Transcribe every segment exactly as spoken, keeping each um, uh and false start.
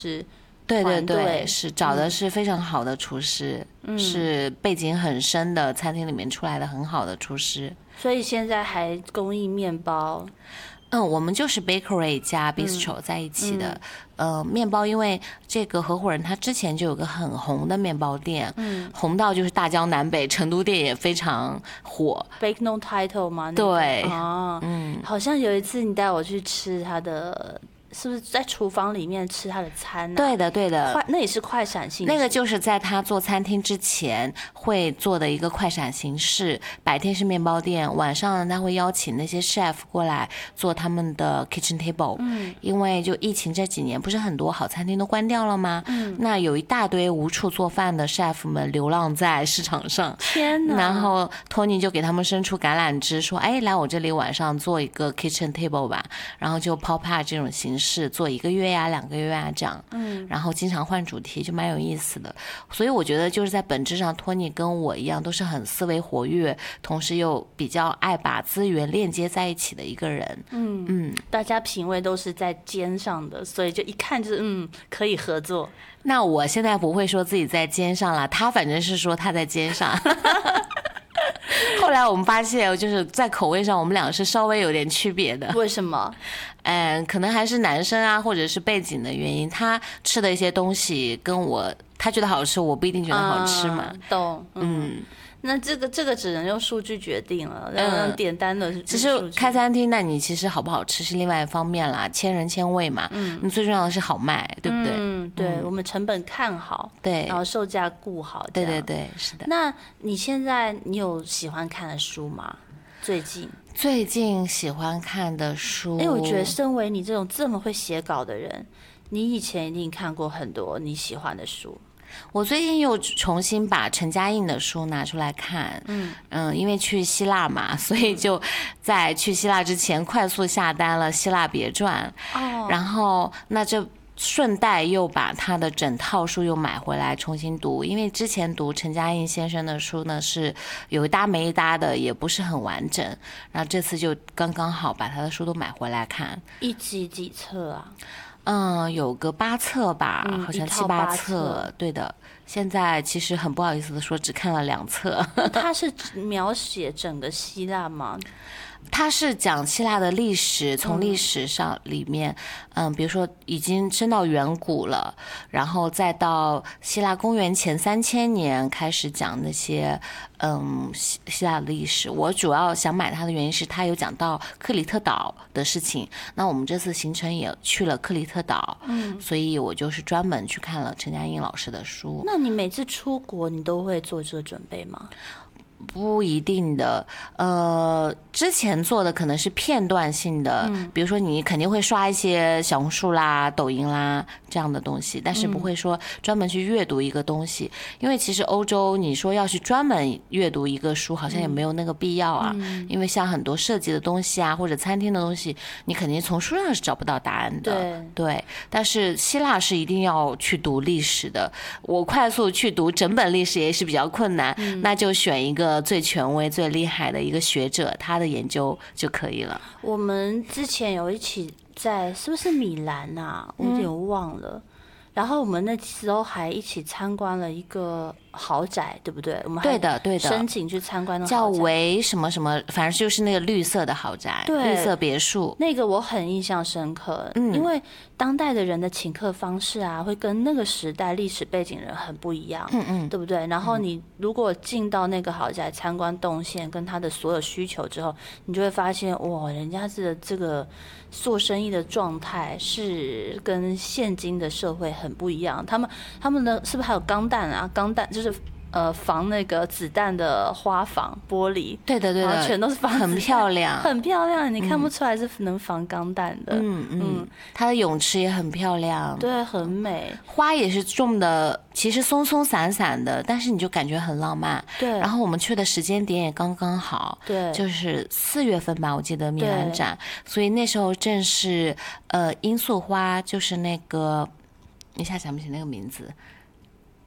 是。 对对对，是找的是非常好的厨师，嗯、是背景很深的餐厅里面出来的很好的厨师。 所以现在还供应面包。 嗯，我们就是 bakery 加 bistro 在一起的。嗯、呃，面包因为这个合伙人他之前就有个很红的面包店，嗯，红到就是大江南北，成都店也非常火。 Bake No Title 吗？ 那個、对， 啊，嗯，好像有一次你带我去吃他的。是不是在厨房里面吃他的餐啊？ 对的，对的， 快那也是快闪形式。 那个就是在他做餐厅之前会做的一个快闪形式。白天是面包店，晚上他会邀请那些 chef 过来做他们的 kitchen table。嗯，因为就疫情这几年，不是很多好餐厅都关掉了吗？嗯，那有一大堆无处做饭的 chef 们流浪在市场上。 天哪！ 然后 Tony 就给他们伸出橄榄枝，说：“哎，来我这里晚上做一个 kitchen table 吧。”然后就 pop up 这种形式。是做一个月呀、两个月啊这样，嗯，然后经常换主题，就蛮有意思的。所以我觉得就是在本质上，托尼跟我一样，都是很思维活跃，同时又比较爱把资源链接在一起的一个人。 嗯嗯，大家品味都是在肩上的，所以就一看就是嗯可以合作。 那我现在不会说自己在肩上了，他反正是说他在肩上。后来我们发现，就是在口味上，我们俩是稍微有点区别的。 为什么？ 嗯，可能还是男生啊，或者是背景的原因。他吃的一些东西跟我，他觉得好吃，我不一定觉得好吃嘛。 嗯、懂，嗯。嗯，那这个这个只能用数据决定了，嗯，点单的其实开餐厅，那你其实好不好吃是另外一方面啦，千人千味嘛，嗯，你最重要的是好卖，对不对？ 嗯，对，嗯、我们成本看好， 对， 然后售价顾好， 对对对，是的。 那你现在你有喜欢看的书吗？最近最近喜欢看的书， 哎，我觉得身为你这种这么会写稿的人，你以前一定看过很多你喜欢的书。 我最近又重新把陈嘉映的书拿出来看，嗯嗯，因为去希腊嘛，所以就在去希腊之前快速下单了《希腊别传》，哦，然后那这顺带又把他的整套书又买回来重新读，因为之前读陈嘉映先生的书呢是有一搭没一搭的，也不是很完整，然后这次就刚刚好把他的书都买回来看。 一集几册啊？ 嗯，有个八册吧，嗯、好像七八册，对的。现在其实很不好意思的说，只看了两册。 他是描写整个希腊吗？ 他是讲希腊的历史，从历史上里面，嗯，比如说已经升到远古了，然后再到希腊公元前三千年开始讲那些，嗯，希希腊的历史。我主要想买它的原因是他有讲到克里特岛的事情，那我们这次行程也去了克里特岛，嗯，所以我就是专门去看了陈嘉映老师的书。 那你每次出国你都会做这个准备吗？ 不一定的，呃，之前做的可能是片段性的，嗯、比如说你肯定会刷一些小红书啦、抖音啦这样的东西，但是不会说专门去阅读一个东西，嗯、因为其实欧洲你说要去专门阅读一个书，好像也没有那个必要啊，嗯、因为像很多设计的东西啊，或者餐厅的东西，你肯定从书上是找不到答案的， 对， 对。但是希腊是一定要去读历史的，我快速去读整本历史也是比较困难，嗯、那就选一个最权威最厉害的一个学者，他的研究就可以了。 我们之前有一起在是不是米兰啊，我有点忘了，嗯、然后我们那时候还一起参观了一个豪宅，对不对？我们对的对的， 申请去参观的叫维什么什么，反正就是那个绿色的豪宅，绿色别墅， 那个我很印象深刻，嗯、因为当代的人的请客方式啊，会跟那个时代历史背景人很不一样，嗯嗯，对不对？然后你如果进到那个豪宅参观动线跟他的所有需求之后，你就会发现哇，人家的这个做生意的状态是跟现今的社会很不一样。他们他们的是不是还有钢弹啊？钢弹就是呃防那个子弹的花防玻璃， 对的对的， 全都是防， 很漂亮， 很漂亮，你看不出来是能防钢弹的。 嗯嗯嗯，它的泳池也很漂亮， 对，很美， 花也是种的，其实松松散散的，但是你就感觉很浪漫。 对， 然后我们去的时间点也刚刚好， 对， 就是四月份吧，我记得米兰展，所以那时候正是呃罂粟花，就是那个一下想不起那个名字。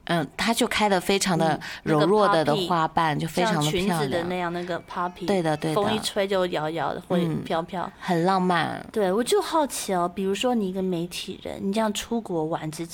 嗯，它就开的非常的柔弱的的花瓣，就非常的漂亮， 像裙子的那样那个 poppy， 对的对的， 风一吹就摇摇的，会飘飘， 很浪漫。 对，我就好奇哦，比如说你一个媒体人，你这样出国玩之